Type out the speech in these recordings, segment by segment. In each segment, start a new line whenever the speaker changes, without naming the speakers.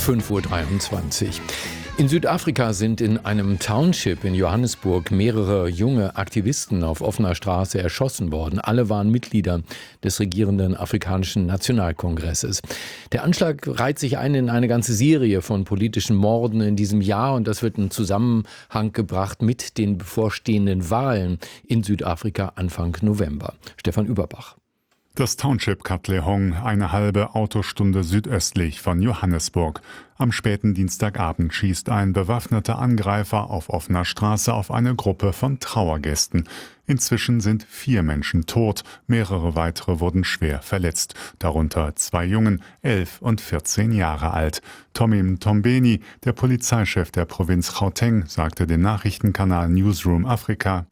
5:23 Uhr. In Südafrika sind in einem Township in Johannesburg mehrere junge Aktivisten auf offener Straße erschossen worden. Alle waren Mitglieder des regierenden Afrikanischen Nationalkongresses. Der Anschlag reiht sich ein in eine ganze Serie von politischen Morden in diesem Jahr, und das wird in Zusammenhang gebracht mit den bevorstehenden Wahlen in Südafrika Anfang November. Stefan Überbach.
Das Township Katlehong, eine halbe Autostunde südöstlich von Johannesburg. Am späten Dienstagabend schießt ein bewaffneter Angreifer auf offener Straße auf eine Gruppe von Trauergästen. Inzwischen sind 4 Menschen tot, mehrere weitere wurden schwer verletzt, darunter 2 Jungen, 11 und 14 Jahre alt. Tommy Mtombeni, der Polizeichef der Provinz Gauteng, sagte dem Nachrichtenkanal Newsroom Afrika: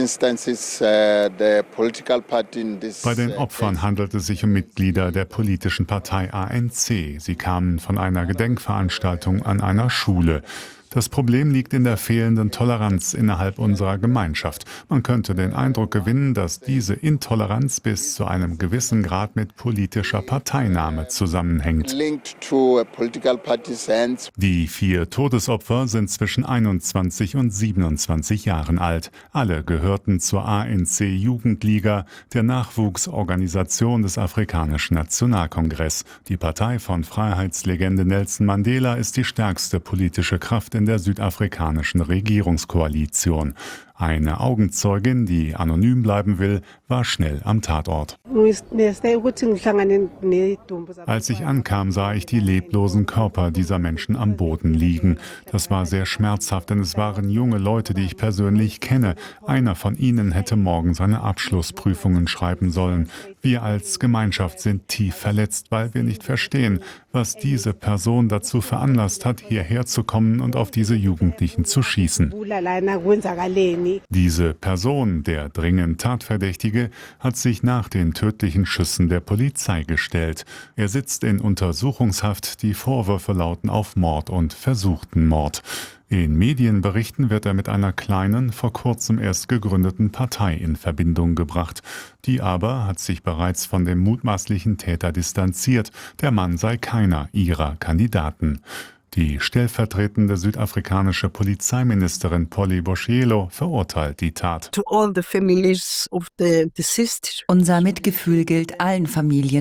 Bei den Opfern handelt es sich um Mitglieder der politischen Partei ANC. Sie kamen von einer Gedenkveranstaltung an einer Schule. Das Problem liegt in der fehlenden Toleranz innerhalb unserer Gemeinschaft. Man könnte den Eindruck gewinnen, dass diese Intoleranz bis zu einem gewissen Grad mit politischer Parteinahme zusammenhängt. Die 4 Todesopfer sind zwischen 21 und 27 Jahren alt. Alle gehörten zur ANC-Jugendliga, der Nachwuchsorganisation des Afrikanischen Nationalkongress. Die Partei von Freiheitslegende Nelson Mandela ist die stärkste politische Kraft in der südafrikanischen Regierungskoalition. Eine Augenzeugin, die anonym bleiben will, war schnell am Tatort. Als ich ankam, sah ich die leblosen Körper dieser Menschen am Boden liegen. Das war sehr schmerzhaft, denn es waren junge Leute, die ich persönlich kenne. Einer von ihnen hätte morgen seine Abschlussprüfungen schreiben sollen. Wir als Gemeinschaft sind tief verletzt, weil wir nicht verstehen, was diese Person dazu veranlasst hat, hierher zu kommen und auf diese Jugendlichen zu schießen. Diese Person, der dringend Tatverdächtige, hat sich nach den tödlichen Schüssen der Polizei gestellt. Er sitzt in Untersuchungshaft. Die Vorwürfe lauten auf Mord und versuchten Mord. In Medienberichten wird er mit einer kleinen, vor kurzem erst gegründeten Partei in Verbindung gebracht. Die aber hat sich bereits von dem mutmaßlichen Täter distanziert. Der Mann sei keiner ihrer Kandidaten. Die stellvertretende südafrikanische Polizeiministerin Polly Boshielo verurteilt die Tat.
Unser Mitgefühl gilt allen Familien